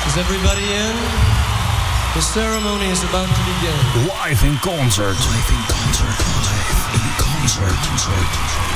Is everybody in? The ceremony is about to begin. Live in concert. Live in concert. Live in concert.